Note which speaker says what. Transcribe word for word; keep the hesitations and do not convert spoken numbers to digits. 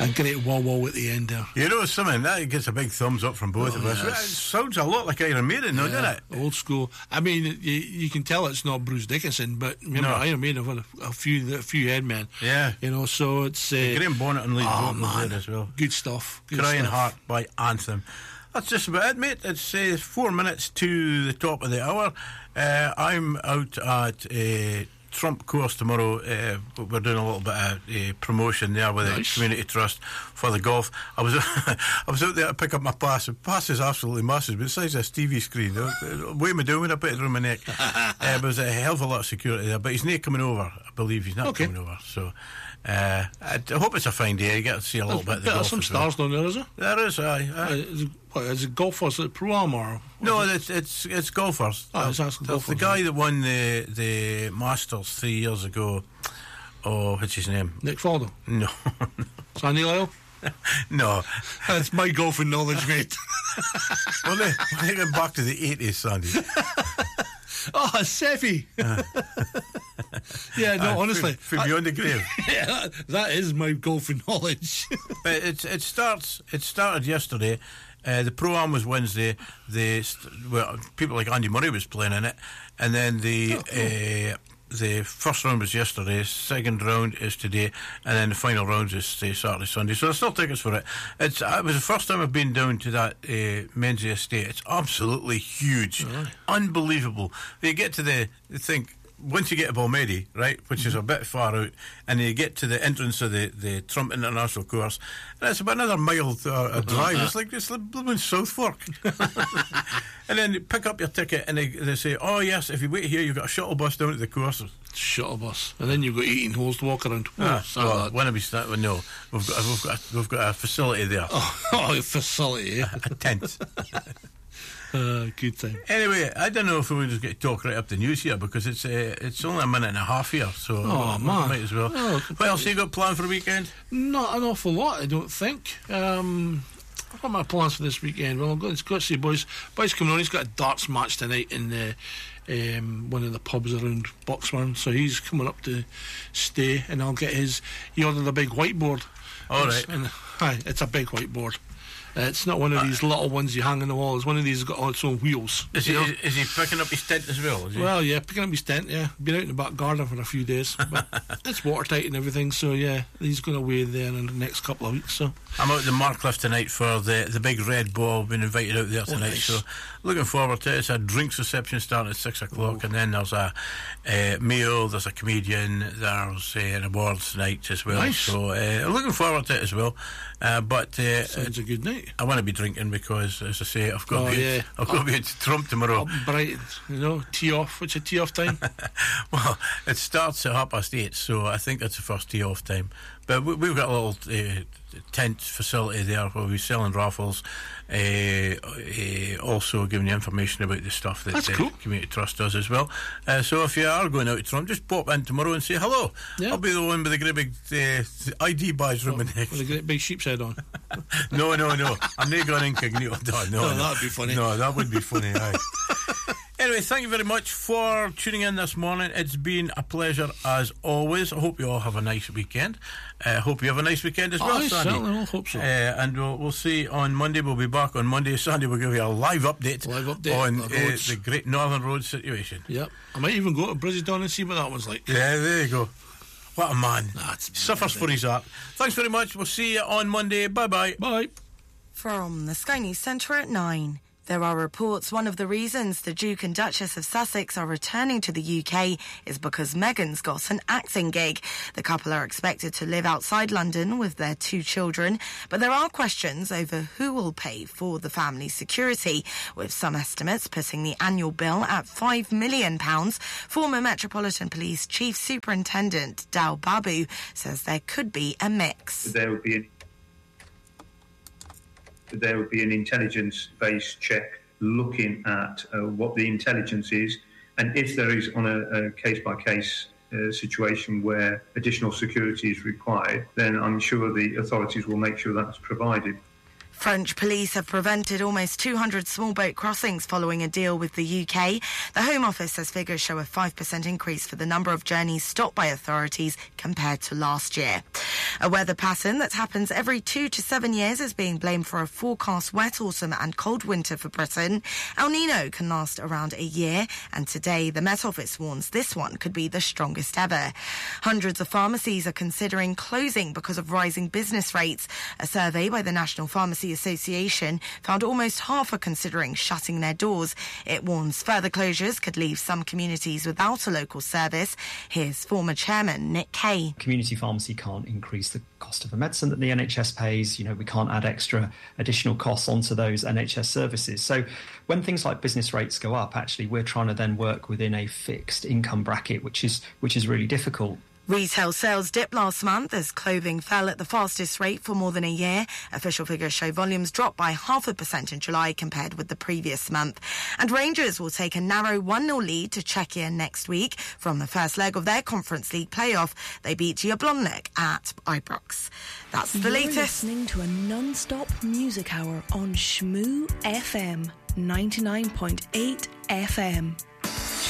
Speaker 1: A great wah wah at the end there.
Speaker 2: You know something, that gets a big thumbs up from both
Speaker 1: Oh,
Speaker 2: of us.
Speaker 1: yes.
Speaker 2: It sounds a lot like Iron Maiden, though,
Speaker 1: Yeah,
Speaker 2: doesn't it?
Speaker 1: old school. I mean, you, you can tell it's not Bruce Dickinson, but remember,
Speaker 2: No.
Speaker 1: Iron Maiden have had a, a few a few headmen.
Speaker 2: Yeah.
Speaker 1: You know, so it's... Uh,
Speaker 2: Graham Bonnet and lead
Speaker 1: oh,
Speaker 2: vocals
Speaker 1: man.
Speaker 2: there as well.
Speaker 1: Good stuff. Good
Speaker 2: Crying
Speaker 1: stuff.
Speaker 2: Heart by Anthem. That's just about it, mate. It's uh, four minutes to the top of the hour. Uh, I'm out at uh, Trump course tomorrow. Uh, we're doing a little bit of uh, promotion there with
Speaker 1: Nice.
Speaker 2: the Community Trust for the golf. I was I was out there to pick up my pass. The pass is absolutely massive, but it's the size of a T V screen. What am I doing when I put it around my neck? uh, but there's a hell of a lot of security there. But he's not coming over, I believe. He's not
Speaker 1: Okay.
Speaker 2: coming over. So uh, I, I hope it's a fine day. You get to see a little bit of the
Speaker 1: There's
Speaker 2: golf
Speaker 1: some
Speaker 2: as well.
Speaker 1: stars down there, is there?
Speaker 2: There is, aye.
Speaker 1: Uh,
Speaker 2: aye.
Speaker 1: is, it, what, is it golfers at Pro-Am or...
Speaker 2: No, it's it's it's golfers.
Speaker 1: Oh, it's
Speaker 2: There's
Speaker 1: actually
Speaker 2: there's the
Speaker 1: golfers,
Speaker 2: guy
Speaker 1: right.
Speaker 2: that won the the Masters three years ago. Oh, what's his name?
Speaker 1: Nick Faldo?
Speaker 2: No,
Speaker 1: Sandy Lyle?
Speaker 2: no.
Speaker 1: That's my golfing knowledge, mate.
Speaker 2: Well, they, they go back to the eighties, Sandy.
Speaker 1: Oh, Seffi. Yeah, no,
Speaker 2: Uh,
Speaker 1: honestly.
Speaker 2: from, from beyond the grave.
Speaker 1: Yeah, that, that is my golfing knowledge.
Speaker 2: But it it starts. It started yesterday. Uh, the pro-am was Wednesday. The st- well, people like Andy Murray was playing in it, and then the
Speaker 1: Oh, cool.
Speaker 2: uh, the first round was yesterday. Second round is today, and then the final round is uh, Saturday, Sunday. So there's still tickets for it. It's uh, it was the first time I've been down to that uh, Menzies estate. It's absolutely huge,
Speaker 1: Aye.
Speaker 2: unbelievable. You get to the, the thing. Once you get to Balmedy, right, which is a bit far out, and you get to the entrance of the, the Trump International Course, and it's about another mile uh, a drive. It's like it's like blooming South Fork. And then you pick up your ticket, and they, they say, "Oh yes, if you wait here, you've got a shuttle bus down to the course."
Speaker 1: Shuttle bus. And then you've got eighteen holes to walk around. Oh,
Speaker 2: Ah,
Speaker 1: sad
Speaker 2: well,
Speaker 1: that.
Speaker 2: when are we start? Well, no, we've got we've got a, we've got a facility there,
Speaker 1: Oh, oh, facility, eh?
Speaker 2: a tent.
Speaker 1: Uh, good time.
Speaker 2: Anyway, I don't know if we just get to talk right up the news here because it's uh, it's only a minute and a half here, so
Speaker 1: Oh,
Speaker 2: we
Speaker 1: man.
Speaker 2: might as well.
Speaker 1: Oh,
Speaker 2: what else you got planned for the weekend?
Speaker 1: Not an awful lot, I don't think. Um, what are my plans for this weekend? Well, I've got, got to see boys. Boys coming on. He's got a darts match tonight in the, um, one of the pubs around Boxburn, so he's coming up to stay, and I'll get his. He ordered a big whiteboard.
Speaker 2: All
Speaker 1: It's-
Speaker 2: right.
Speaker 1: And, hi, it's a big whiteboard. Uh, it's not one of these little ones you hang on the wall. It's one of these that's got all its own wheels.
Speaker 2: Is
Speaker 1: you
Speaker 2: he,
Speaker 1: know?
Speaker 2: is, is he picking up his tent as well? Is he?
Speaker 1: Well, yeah, picking up his tent, yeah. Been out in the back garden for a few days. But it's watertight and everything, so yeah, he's going away there in the next couple of weeks, so.
Speaker 2: I'm out at the Marcliffe tonight for the the big red ball. Been invited out there tonight,
Speaker 1: nice.
Speaker 2: so looking forward to it. It's a drinks reception starting at six o'clock, and then there's a uh, meal. There's a comedian. There's uh, an awards night as well.
Speaker 1: Nice.
Speaker 2: So uh, looking forward to it as well. Uh, but uh,
Speaker 1: Sounds a good night.
Speaker 2: I want to be drinking because, as I say, I've got
Speaker 1: Oh,
Speaker 2: to be,
Speaker 1: yeah.
Speaker 2: I've got to be at Trump tomorrow.
Speaker 1: Up bright, you know, tee off. What's your tee off time?
Speaker 2: Well, it starts at half past eight, so I think that's the first tee off time. But we, we've got a little uh, tent facility there where we're selling raffles, uh, uh, also giving you information about the stuff that
Speaker 1: That's
Speaker 2: the
Speaker 1: cool.
Speaker 2: Community Trust does as well. Uh, so if you are going out to Trump, just pop in tomorrow and say hello.
Speaker 1: Yeah.
Speaker 2: I'll be the one with the great big uh, I D badge around my neck.
Speaker 1: With a great big sheep's head on.
Speaker 2: No, no, no. I'm not going incognito. No, no,
Speaker 1: Oh,
Speaker 2: no.
Speaker 1: that'd be funny.
Speaker 2: No, that would be funny, aye. Anyway, thank you very much for tuning in this morning. It's been a pleasure as always. I hope you all have a nice weekend. I uh, hope you have a nice weekend as well,
Speaker 1: I
Speaker 2: Sandy.
Speaker 1: certainly will hope so.
Speaker 2: Uh, and we'll, we'll see on Monday. We'll be back on Monday. Sandy will give you a live update,
Speaker 1: Live update
Speaker 2: on
Speaker 1: on the
Speaker 2: uh,
Speaker 1: roads.
Speaker 2: the Great Northern Road situation.
Speaker 1: Yep. I might even go to Bridgetown and see what that one's like.
Speaker 2: Yeah, there you go. What a man.
Speaker 1: That's
Speaker 2: Suffers for his art. Thanks very much. We'll see you on Monday. Bye-bye.
Speaker 1: Bye.
Speaker 3: From the Sky News Centre at nine. There are reports one of the reasons the Duke and Duchess of Sussex are returning to the U K is because Meghan's got an acting gig. The couple are expected to live outside London with their two children, but there are questions over who will pay for the family's security, with some estimates putting the annual bill at five million pounds. Former Metropolitan Police Chief Superintendent Dal Babu says there could be a mix.
Speaker 4: There would be an there would be an intelligence-based check looking at uh, what the intelligence is, and if there is on a, a case-by-case uh, situation where additional security is required, then I'm sure the authorities will make sure that's provided.
Speaker 3: French police have prevented almost two hundred small boat crossings following a deal with the U K. The Home Office says figures show a five percent increase for the number of journeys stopped by authorities compared to last year. A weather pattern that happens every two to seven years is being blamed for a forecast wet autumn and cold winter for Britain. El Nino can last around a year, and today the Met Office warns this one could be the strongest ever. Hundreds of pharmacies are considering closing because of rising business rates. A survey by the National Pharmacy Association found almost half are considering shutting their doors. It warns further closures could leave some communities without a local service. Here's former chairman Nick Kay.
Speaker 5: Community pharmacy can't increase the cost of the medicine that the N H S pays. You know, we can't add extra additional costs onto those N H S services. So when things like business rates go up, actually, we're trying to then work within a fixed income bracket, which is which is really difficult.
Speaker 3: Retail sales dipped last month as clothing fell at the fastest rate for more than a year. Official figures show volumes dropped by half a percent in July compared with the previous month. And Rangers will take a narrow one nil lead to Czechia next week from the first leg of their Conference League playoff. They beat Jablonec at Ibrox. That's the
Speaker 6: You're
Speaker 3: latest.
Speaker 6: Listening to a non-stop music hour on Shmoo F M ninety-nine point eight F M.